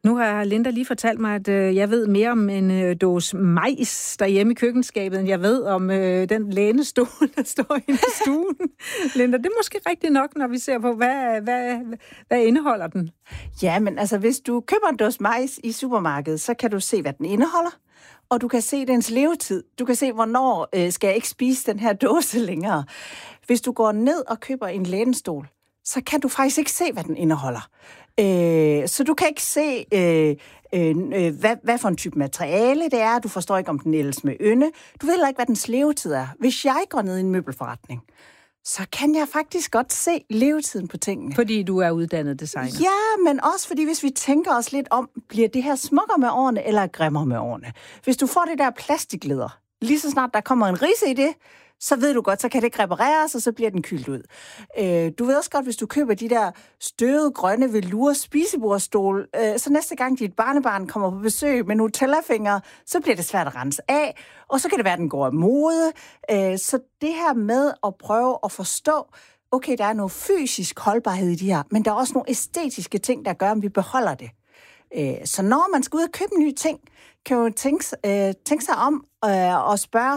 Nu har Linda lige fortalt mig, at jeg ved mere om en dåse majs derhjemme i køkkenskabet, end jeg ved om den lænestol, der står inde i stuen. Linda, det er måske rigtigt nok, når vi ser på, hvad indeholder den? Ja, men altså, hvis du køber en dåse majs i supermarkedet, så kan du se, hvad den indeholder, og du kan se dens levetid. Du kan se, hvornår skal jeg ikke spise den her dåse længere. Hvis du går ned og køber en lænestol, så kan du faktisk ikke se, hvad den indeholder. Så du kan ikke se, hvad for en type materiale det er. Du forstår ikke, om den ældes med ynde. Du ved heller ikke, hvad dens levetid er. Hvis jeg går ned i en møbelforretning, så kan jeg faktisk godt se levetiden på tingene. Fordi du er uddannet designer. Ja, men også fordi, hvis vi tænker os lidt om, bliver det her smukkere med årene, eller grimmere med årene? Hvis du får det der plastiklæder, lige så snart der kommer en ridse i det, så ved du godt, så kan det ikke repareres, og så bliver den kyldt ud. Du ved også godt, hvis du køber de der støvede, grønne velour spisebordstol, så næste gang dit barnebarn kommer på besøg med Nutella-fingre, så bliver det svært at rense af, og så kan det være, at den går af mode. Så det her med at prøve at forstå, okay, der er noget fysisk holdbarhed i de her, men der er også nogle æstetiske ting, der gør, om vi beholder det. Så når man skal ud og købe nye ting, kan jo tænke sig om og spørge,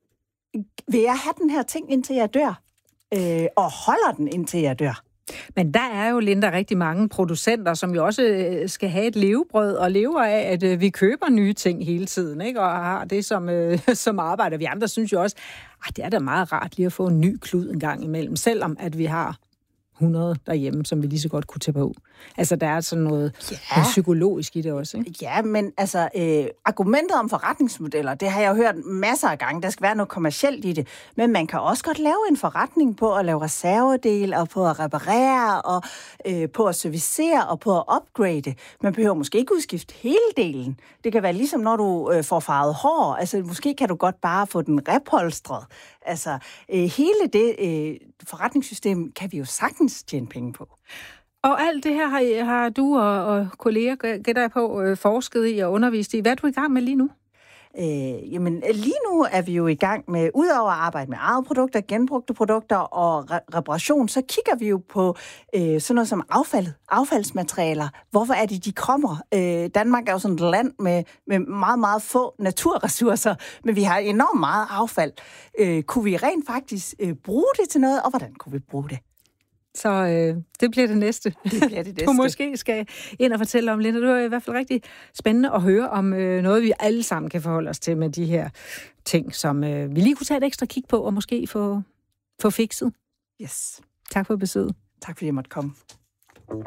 vil jeg have den her ting, indtil jeg dør? Og holder den, indtil jeg dør? Men der er jo, Linda, rigtig mange producenter, som jo også skal have et levebrød og lever af, at vi køber nye ting hele tiden, ikke? Og har det som arbejder. Vi andre synes jo også, det er da meget rart lige at få en ny klud en gang imellem, selvom at vi har 100 derhjemme, som vi lige så godt kunne tage på. Altså, der er sådan noget psykologisk i det også, ikke? Ja, men altså, argumentet om forretningsmodeller, det har jeg jo hørt masser af gange. Der skal være noget kommercielt i det. Men man kan også godt lave en forretning på at lave reservedel, og på at reparere, og på at servicere, og på at upgrade. Man behøver måske ikke udskifte hele delen. Det kan være ligesom, når du får farvet hår. Altså, måske kan du godt bare få den repolstret. Altså, hele det forretningssystem kan vi jo sagtens tjene penge på. Og alt det her har du og kolleger, gætter jeg på, forsket i og undervist i. Hvad er du i gang med lige nu? Jamen, lige nu er vi jo i gang med, udover at arbejde med eget produkter, genbrugte produkter og reparation, så kigger vi jo på sådan noget som affaldsmaterialer. Hvorfor er det, de kommer? Danmark er jo sådan et land med meget, meget få naturressourcer, men vi har enormt meget affald. Kunne vi rent faktisk bruge det til noget, og hvordan kunne vi bruge det? Så det bliver det næste. Du måske skal ind og fortælle om, Linda. Det var i hvert fald rigtig spændende at høre om noget, vi alle sammen kan forholde os til med de her ting, som vi lige kunne tage et ekstra kig på og måske få fikset. Yes. Tak for besøget. Tak fordi jeg måtte komme.